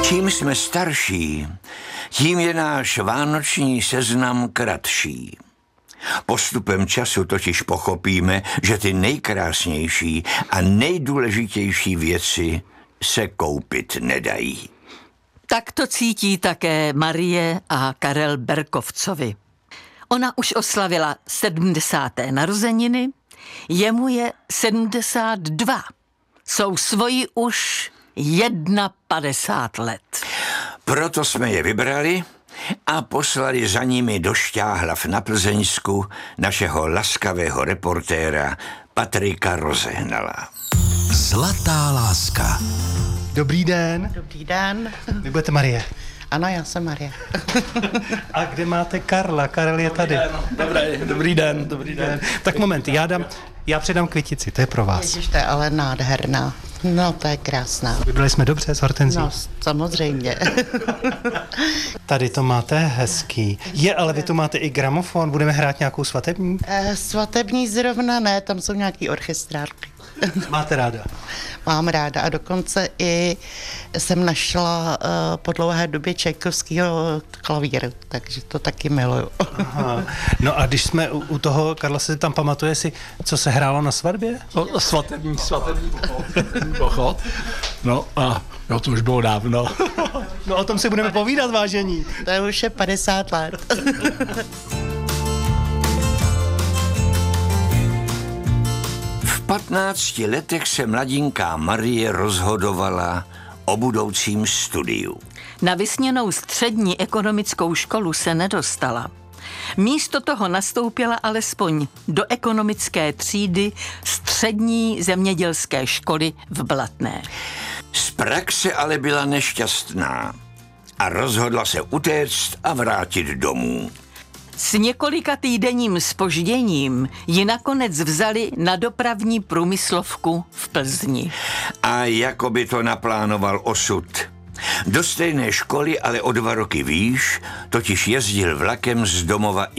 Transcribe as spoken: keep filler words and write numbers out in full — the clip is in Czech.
Čím jsme starší, tím je náš vánoční seznam kratší. Postupem času totiž pochopíme, že ty nejkrásnější a nejdůležitější věci se koupit nedají. Tak to cítí také Marie a Karel Berkovcovi. Ona už oslavila sedmdesáté narozeniny, jemu je sedmdesát dva. Jsou svoji už padesát jedna let. Proto jsme je vybrali a poslali za nimi do Šťáhlav na Plzeňsku našeho laskavého reportéra Patrika Rozehnala. Zlatá láska. Dobrý den. Dobrý den. Vy budete Marie. Ano, já jsem Marie. A kde máte Karla? Karel je tady. Dobrý, dobrý den, dobrý den. Tak moment, já dám, já předám květici, to je pro vás. Ježiš, to je ale nádherná. No, to je krásná. Vybrali jsme dobře s hortenzí. No, samozřejmě. Tady to máte hezký. Je, ale vy tu máte i gramofon, budeme hrát nějakou svatební? Eh, svatební zrovna ne, tam jsou nějaký orchestrárky. Máte ráda? Mám ráda a dokonce i jsem našla uh, po dlouhé době Čajkovskýho klavíru, takže to taky miluju. Aha. No a když jsme u, u toho, Karla se tam pamatuje si, co se hrálo na svatbě? No, svatební, svatební pochod. No a jo, to už bylo dávno. No o tom si budeme povídat, vážení. To je už je padesát let. V patnácti letech se mladinká Marie rozhodovala o budoucím studiu. Na vysněnou střední ekonomickou školu se nedostala. Místo toho nastoupila alespoň do ekonomické třídy střední zemědělské školy v Blatné. Z praxe ale byla nešťastná a rozhodla se utéct a vrátit domů. S několika týdenním zpožděním ji nakonec vzali na dopravní průmyslovku v Plzni. A jako by to naplánoval osud. Do stejné školy, ale o dva roky výš, totiž jezdil vlakem z domova